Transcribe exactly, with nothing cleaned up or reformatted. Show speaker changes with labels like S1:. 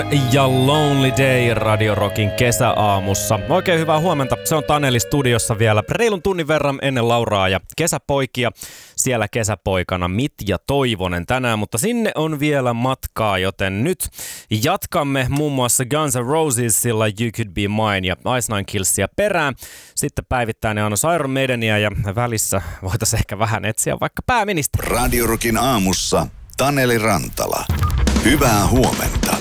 S1: Ja Lonely Day Radio Rockin kesäaamussa. Oikein hyvää huomenta. Se on Taneli studiossa vielä reilun tunnin verran ennen Lauraa ja kesäpoikia. Siellä kesäpoikana Mitja Toivonen tänään, mutta sinne on vielä matkaa, joten nyt jatkamme muun muassa Guns N' Rosesilla You Could Be Mine ja Ice Nine Killsia perään. Sitten päivittäinen annos Iron Maidenia ja välissä voitaisiin ehkä vähän etsiä vaikka pääministeri.
S2: Radio Rockin aamussa Taneli Rantala. Hyvää huomenta.